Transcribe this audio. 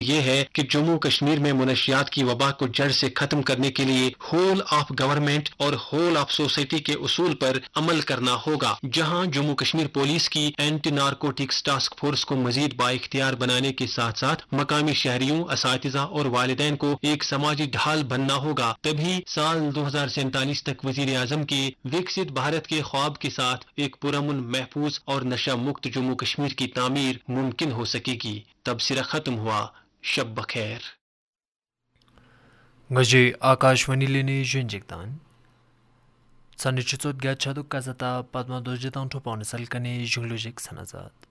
ये है कि जम्मू कश्मीर में मुनशियात की वबा को जड़ से खत्म करने के लिए होल ऑफ गवर्नमेंट और होल ऑफ सोसाइटी के उसूल पर अमल करना होगा, जहां जम्मू कश्मीर पुलिस की एंटी नारकोटिक्स टास्क फोर्स को मजीद बाइख्तियार बनाने के साथ साथ मकामी शहरियों, असातिज़ा और वालिदैन को एक समाजी ढाल बनना होगा। तभी साल 2047 तक वजीर आजम के विकसित भारत के ख्वाब के साथ एक पुरअमन, महफूज और नशा मुक्त जम्मू कश्मीर की तामीर मुमकिन हो सकेगी। तबसरा खत्म हुआ। शब बखैर। गजे आकाशवाणी लेने जिंजिकतान सनिचितोत गया छदुक का जता पद्मा दोजितान ठोपान सलकने जुंगलुजिक सनजात